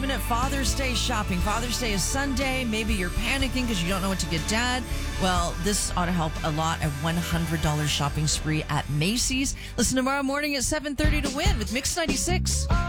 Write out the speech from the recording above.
minute Father's Day shopping. Father's Day is Sunday. Maybe you're panicking because you don't know what to get dad. Well, this ought to help a lot. A $100 shopping spree at Macy's. Listen tomorrow morning at 7:30 to win with Mix 96.